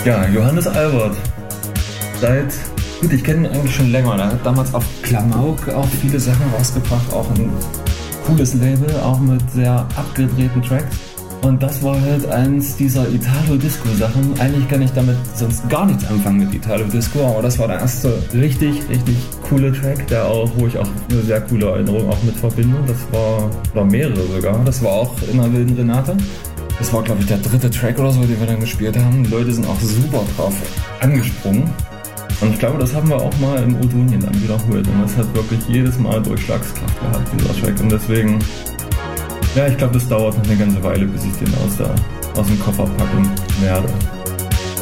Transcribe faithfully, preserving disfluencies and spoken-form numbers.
Ja, Johannes Albert. Seit, gut, ich kenne ihn eigentlich schon länger. Er hat damals auf Klamauk auch viele Sachen rausgebracht, auch ein cooles Label, auch mit sehr abgedrehten Tracks. Und das war halt eins dieser Italo-Disco-Sachen. Eigentlich kann ich damit sonst gar nichts anfangen mit Italo-Disco, aber das war der erste richtig, richtig coole Track, der auch, wo ich auch eine sehr coole Erinnerung auch mit verbinde. Das war, oder mehrere sogar. Das war auch in der Wilden Renate. Das war, glaube ich, der dritte Track oder so, den wir dann gespielt haben. Die Leute sind auch super drauf angesprungen. Und ich glaube, das haben wir auch mal im Odonien dann wiederholt. Und das hat wirklich jedes Mal Durchschlagskraft gehabt, dieser Track. Und deswegen, ja, ich glaube, das dauert noch eine ganze Weile, bis ich den aus, der, aus dem Koffer packen werde.